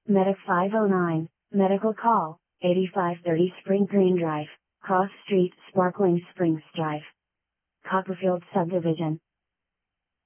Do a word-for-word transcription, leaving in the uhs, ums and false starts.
Medic five oh nine, Medical Call, eighty-five thirty Spring Green Drive, Cross Street, Sparkling Springs Drive, Copperfield Subdivision.